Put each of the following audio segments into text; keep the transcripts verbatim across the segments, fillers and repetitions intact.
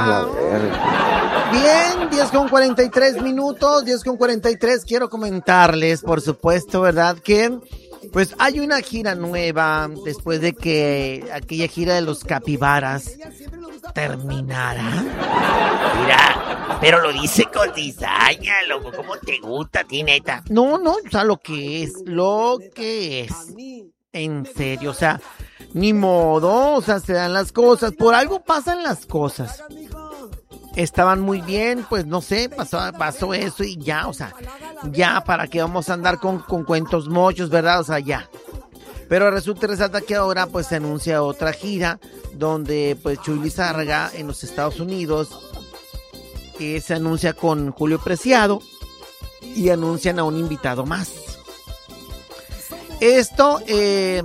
la verga. Bien, diez con cuarenta y tres minutos, diez con cuarenta y tres. Quiero comentarles, por supuesto, ¿verdad? Que pues hay una gira nueva después de que aquella gira de los capibaras terminara. Mira, pero lo dice con cizaña, loco. ¿Cómo te gusta a ti, neta? No, no, o sea, lo que es, lo que es. En serio, o sea, ni modo, o sea, se dan las cosas. Por algo pasan las cosas. Estaban muy bien, pues no sé, pasó, pasó eso y ya, o sea, ya, ¿para qué vamos a andar con, con cuentos mochos, verdad? O sea, ya. Pero resulta y resalta que ahora pues se anuncia otra gira donde pues Chuy Lizárraga en los Estados Unidos eh, se anuncia con Julio Preciado y anuncian a un invitado más. Esto, eh,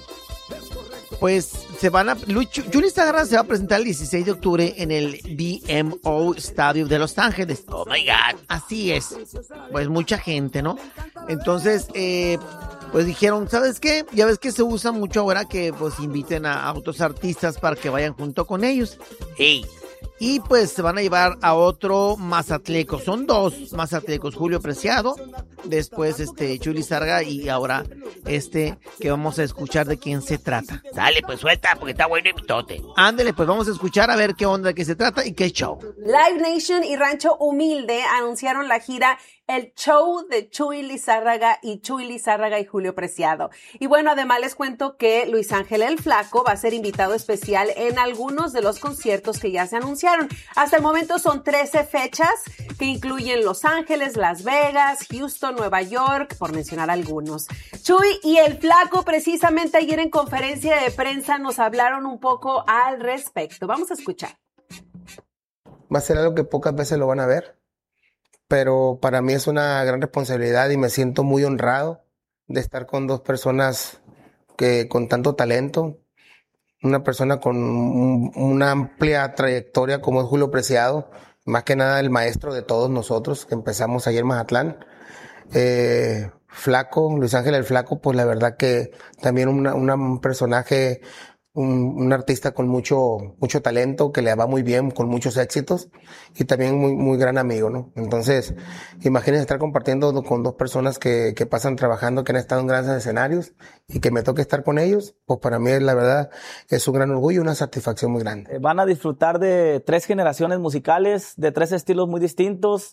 pues se van a... Chuy Lizárraga se va a presentar el dieciséis de octubre en el B M O Stadium de Los Ángeles. Oh my God. Así es. Pues mucha gente, ¿no? Entonces, eh... pues dijeron, ¿sabes qué? Ya ves que se usa mucho ahora que pues inviten a, a otros artistas para que vayan junto con ellos. Sí. Y pues se van a llevar a otro mazatleco. Son dos mazatlecos, Julio Preciado, después este Chuy Lizárraga y ahora este que vamos a escuchar de quién se trata. Dale, pues suelta, porque está bueno el mitote. Ándele, pues vamos a escuchar a ver qué onda, de qué se trata y qué show. Live Nation y Rancho Humilde anunciaron la gira El Show de Chuy Lizárraga y Chuy Lizárraga y Julio Preciado. Y bueno, además les cuento que Luis Ángel el Flaco va a ser invitado especial en algunos de los conciertos que ya se anunciaron. Hasta el momento son trece fechas que incluyen Los Ángeles, Las Vegas, Houston, Nueva York, por mencionar algunos. Chuy y el Flaco precisamente ayer en conferencia de prensa nos hablaron un poco al respecto. Vamos a escuchar. Va a ser algo que pocas veces lo van a ver, pero para mí es una gran responsabilidad y me siento muy honrado de estar con dos personas que con tanto talento, una persona con un, una amplia trayectoria como es Julio Preciado, más que nada el maestro de todos nosotros que empezamos ayer en Mazatlán. Eh, Flaco, Luis Ángel el Flaco, pues la verdad que también una, una, un personaje, un, un artista con mucho, mucho talento, que le va muy bien, con muchos éxitos y también muy, muy gran amigo, ¿no? Entonces, imagínense estar compartiendo con dos personas que, que pasan trabajando, que han estado en grandes escenarios y que me toque estar con ellos, pues para mí la verdad es un gran orgullo y una satisfacción muy grande. Van a disfrutar de tres generaciones musicales, de tres estilos muy distintos,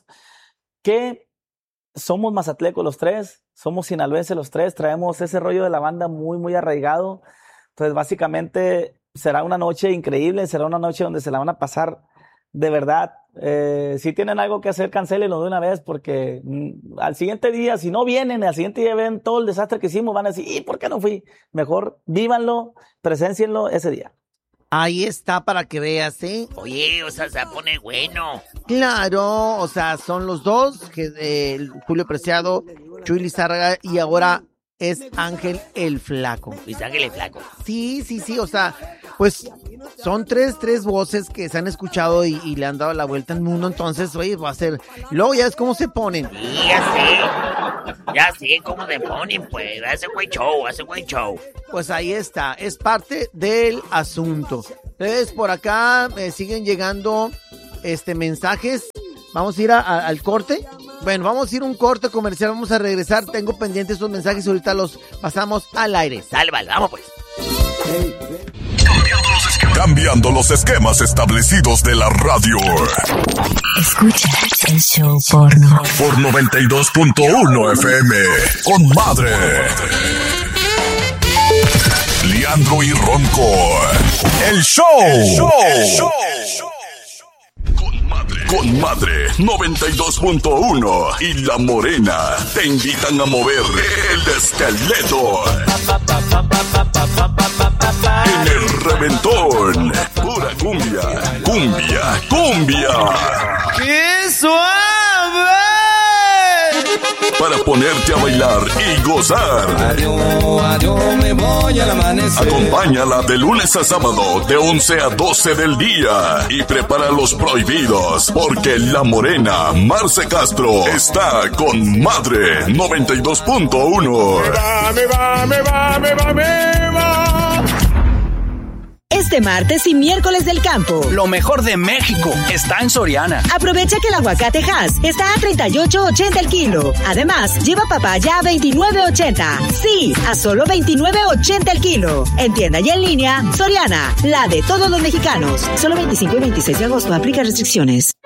que somos mazatlecos los tres, somos sinaloenses los tres, traemos ese rollo de la banda muy, muy arraigado. Entonces, básicamente, será una noche increíble, será una noche donde se la van a pasar de verdad. Eh, si tienen algo que hacer, cancélenlo de una vez, porque mm, al siguiente día, si no vienen, al siguiente día ven todo el desastre que hicimos, van a decir, ¿y por qué no fui? Mejor vívanlo, preséncienlo ese día. Ahí está para que veas, ¿eh? Oye, o sea, se pone bueno. Claro, o sea, son los dos, que eh, Julio Preciado, Chuy Lizárraga y ahora es Ángel el Flaco. Luis Ángel el Flaco. Sí, sí, sí, o sea, pues son tres, tres voces que se han escuchado y, y le han dado la vuelta al mundo, entonces, oye, va a ser... Luego ya es cómo se ponen. Sí, ya sé, ya sé cómo se ponen, pues, hace buen show, hace buen show. Pues ahí está, es parte del asunto. Entonces, por acá eh, siguen llegando este mensajes. Vamos a ir a, a, al corte. Bueno, vamos a ir a un corte comercial, vamos a regresar. Tengo pendientes estos mensajes y ahorita los pasamos al aire. Sálvalo, vamos pues. Hey, Cambiando los esquemas. Cambiando los esquemas establecidos de la radio. Escucha el show porno. Por noventa y dos punto uno F M. Con madre. Leandro y Ronco. El show. El show. El show. Con madre. Con madre. noventa y dos punto uno. Y La Morena. Te invitan a mover el esqueleto. En el reventón. Pura cumbia. Cumbia. Cumbia. ¡Qué suave! Para ponerte a bailar y gozar. Adiós, adiós, me voy al amanecer. Acompáñala de lunes a sábado, de once a doce del día. Y prepara los prohibidos, porque La Morena, Marce Castro, está con Madre noventa y dos punto uno. Me va, me va, me va, me va, me va. este martes y miércoles del campo. Lo mejor de México está en Soriana. Aprovecha que el aguacate Hass está a treinta y ocho ochenta el kilo. Además, lleva papaya a veintinueve ochenta. Sí, a solo veintinueve ochenta el kilo. En tienda y en línea, Soriana, la de todos los mexicanos. Solo veinticinco y veintiséis de agosto, aplica restricciones.